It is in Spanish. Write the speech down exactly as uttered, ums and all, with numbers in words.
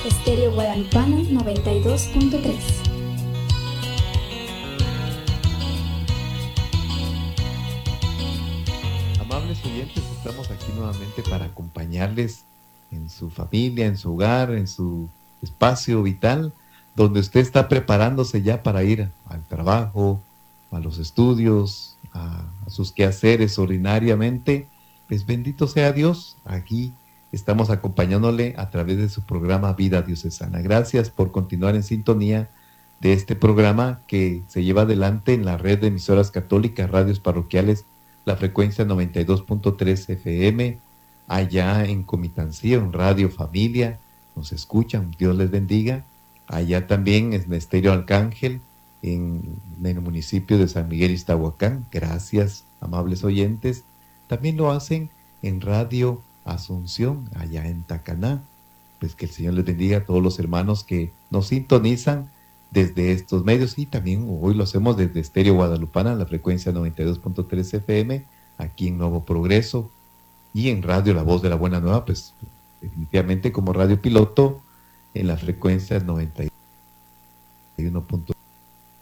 Estéreo Guadalupana noventa y dos punto tres. Amables oyentes, estamos aquí nuevamente para acompañarles en su familia, en su hogar, en su espacio vital, donde usted está preparándose ya para ir al trabajo, a los estudios, a, a sus quehaceres ordinariamente. Pues bendito sea Dios, aquí estamos acompañándole a través de su programa Vida Diocesana. Gracias por continuar en sintonía de este programa que se lleva adelante en la red de emisoras católicas, radios parroquiales, la frecuencia noventa y dos punto tres F M, allá en Comitancía, en Radio Familia, nos escuchan, Dios les bendiga. Allá también en Estéreo Arcángel, en, en el municipio de San Miguel Iztahuacán, gracias, amables oyentes. También lo hacen en Radio Asunción, allá en Tacaná. Pues que el Señor les bendiga a todos los hermanos que nos sintonizan desde estos medios, y también hoy lo hacemos desde Estéreo Guadalupana, la frecuencia noventa y dos punto tres F M, aquí en Nuevo Progreso, y en Radio La Voz de la Buena Nueva, pues definitivamente como radio piloto en la frecuencia noventa y uno punto